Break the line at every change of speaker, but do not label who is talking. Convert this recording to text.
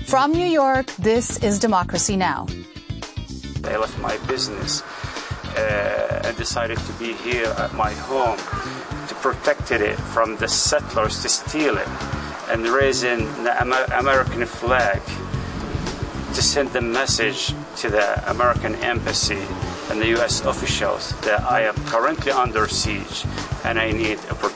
From New York, this is Democracy Now!
I left my business and decided to be here at my home to protect it from the settlers to steal it, and raising the American flag to send the message to the American embassy and the U.S. officials that I am currently under siege and I need a protection.